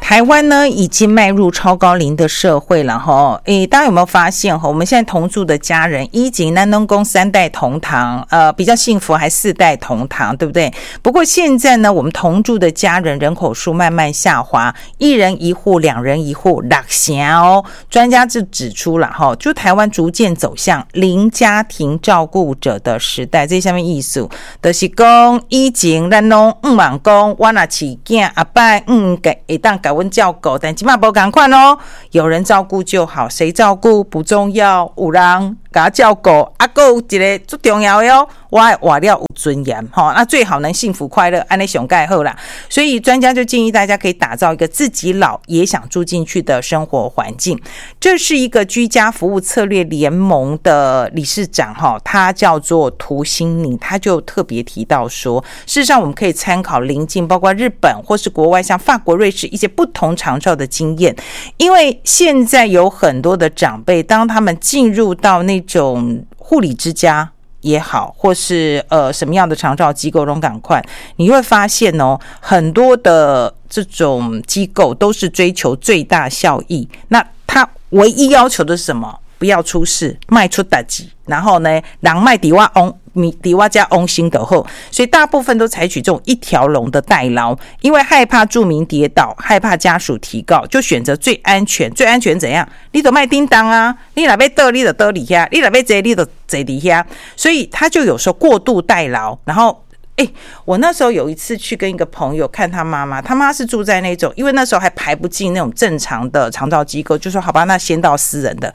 台湾呢已经迈入超高龄的社会了哈，大家有没有发现哈？我们现在同住的家人，以前咱拢讲3代同堂，比较幸福，还4代同堂，对不对？不过现在呢，我们同住的家人人口数慢慢下滑，1人1户、2人1户，6成哦。专家就指出了哈，就台湾逐渐走向零家庭照顾者的时代。这下面意思就是讲，以前咱拢忙讲，我若饲囝阿伯会当给阮照顾，但现在不同款哦，有人照顾就好，谁照顾不重要，有人给他照顾，还有一个最重要的哦，我的活了有尊严，那最好能幸福快乐，这样上最好啦。所以专家就建议大家可以打造一个自己老也想住进去的生活环境。这是一个居家服务策略联盟的理事长，他叫做涂心宁，他就特别提到说，事实上我们可以参考邻近包括日本或是国外像法国、瑞士一些不同长照的经验，因为现在有很多的长辈，当他们进入到那种护理之家也好，或是什么样的长照机构都赶快，你会发现哦，很多的这种机构都是追求最大效益，那他唯一要求的是什么？不要出事，卖出代志，然后呢，人卖底瓦加翁心的后，所以大部分都采取这种一条龙的代劳，因为害怕住民跌倒，害怕家属提告，就选择最安全怎样？你都卖叮当啊，你哪边得你就得里下，你哪边坐你就坐里下，所以他就有时候过度代劳，然后。我那时候有一次去跟一个朋友看他妈妈，他妈是住在那种，因为那时候还排不进那种正常的长照机构，就说好吧，那先到私人的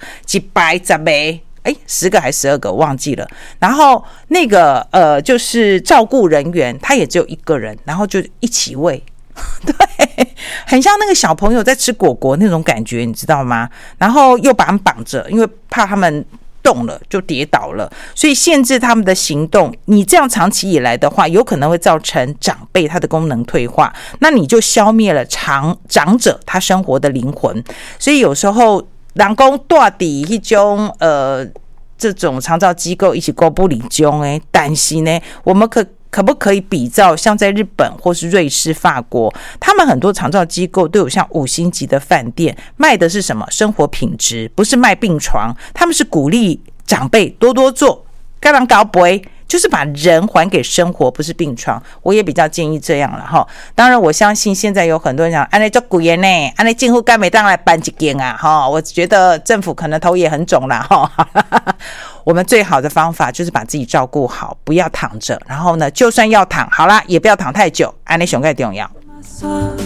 110个，10个还12个忘记了。然后那个就是照顾人员，他也只有1个人，然后就一起喂。对，很像那个小朋友在吃果果那种感觉，你知道吗？然后又把他们绑着，因为怕他们动了就跌倒了，所以限制他们的行动。你这样长期以来的话，有可能会造成长辈他的功能退化，那你就消灭了长者他生活的灵魂。所以有时候人说住在那种这种长照机构一起过不理中但是呢，我们可不可以比照像在日本或是瑞士、法国，他们很多长照机构都有像5星级的饭店，卖的是什么？生活品质，不是卖病床。他们是鼓励长辈多多做，该人搞不会，就是把人还给生活，不是病床。我也比较建议这样了哈。当然，我相信现在有很多人讲，安尼做贵呢，安尼政府该没当来办一间啊哈。我觉得政府可能头也很肿啦哈。我们最好的方法就是把自己照顾好，不要躺着，然后呢，就算要躺好啦，也不要躺太久，安尼上最重要。